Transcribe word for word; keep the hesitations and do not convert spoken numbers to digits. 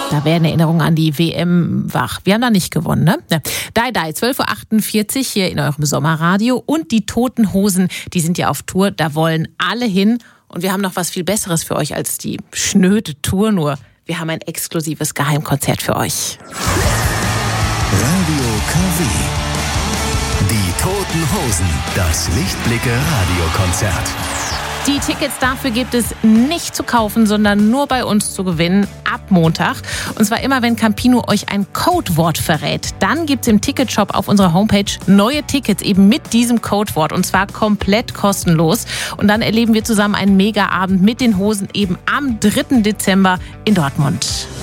Da werden Erinnerungen an die W M wach. Wir haben da nicht gewonnen, ne? Ja. Die Die, zwölf Uhr achtundvierzig hier in eurem Sommerradio. Und die Toten Hosen, die sind ja auf Tour. Da wollen alle hin. Und wir haben noch was viel Besseres für euch als die schnöde Tour nur. Wir haben ein exklusives Geheimkonzert für euch. Radio K W. Die Toten Hosen. Das Lichtblicke-Radiokonzert. Die Tickets dafür gibt es nicht zu kaufen, sondern nur bei uns zu gewinnen ab Montag. Und zwar immer, wenn Campino euch ein Codewort verrät. Dann gibt es im Ticketshop auf unserer Homepage neue Tickets eben mit diesem Codewort. Und zwar komplett kostenlos. Und dann erleben wir zusammen einen Mega-Abend mit den Hosen eben am dritten Dezember in Dortmund.